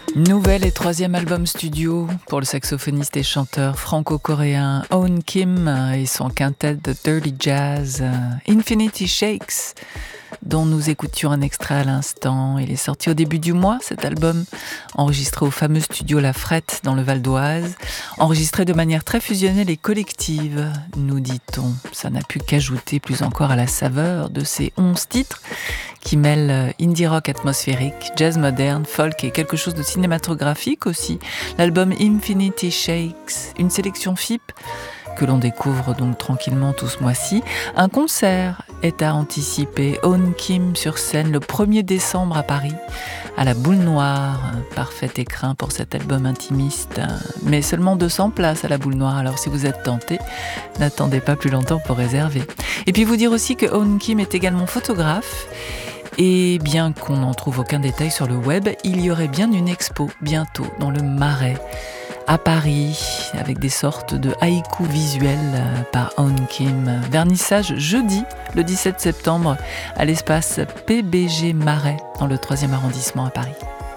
Nouvel et troisième album studio pour le saxophoniste et chanteur franco-coréen Eun Kim et son quintet de Dirty Jazz, Infinity Shakes, dont nous écoutions un extrait à l'instant. Il est sorti au début du mois, cet album, enregistré au fameux studio La Frette dans le Val d'Oise, enregistré de manière très fusionnelle et collective, nous dit-on. Ça n'a pu qu'ajouter plus encore à la saveur de ces 11 titres qui mêlent indie rock atmosphérique, jazz moderne, folk et quelque chose de cinématographique aussi. L'album Infinity Shakes, une sélection FIP que l'on découvre donc tranquillement tout ce mois-ci. Un concert est à anticiper. Eun Kim sur scène le 1er décembre à Paris, à la Boule Noire. Parfait écrin pour cet album intimiste, mais seulement 200 places à la Boule Noire. Alors si vous êtes tenté, n'attendez pas plus longtemps pour réserver. Et puis vous dire aussi que Eun Kim est également photographe. Et bien qu'on n'en trouve aucun détail sur le web, il y aurait bien une expo bientôt dans le Marais à Paris, avec des sortes de haïkus visuels par Eun Kim. Vernissage jeudi, le 17 septembre, à l'espace PBG Marais, dans le 3e arrondissement à Paris.